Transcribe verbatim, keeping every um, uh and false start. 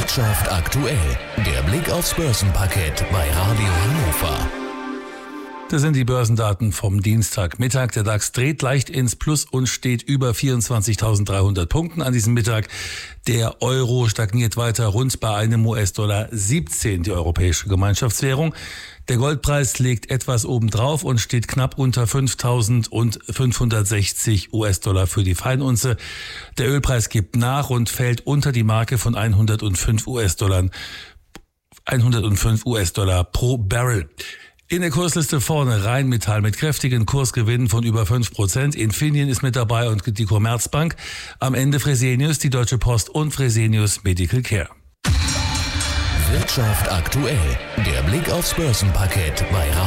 Wirtschaft aktuell, der Blick aufs Börsenparkett bei Radio Hannover. Das sind die Börsendaten vom Dienstagmittag. Der DAX dreht leicht ins Plus und steht über vierundzwanzigtausenddreihundert Punkten an diesem Mittag. Der Euro stagniert weiter rund bei einem U S-Dollar siebzehn, die europäische Gemeinschaftswährung. Der Goldpreis legt etwas obendrauf und steht knapp unter fünftausendfünfhundertsechzig U S-Dollar für die Feinunze. Der Ölpreis gibt nach und fällt unter die Marke von hundertfünf US-Dollar, hundertfünf US-Dollar pro Barrel. In der Kursliste vorne Rheinmetall mit kräftigen Kursgewinnen von über fünf Prozent. Infineon ist mit dabei und die Commerzbank. Am Ende Fresenius, die Deutsche Post und Fresenius Medical Care. Wirtschaft aktuell, der Blick aufs Börsenparkett bei Radio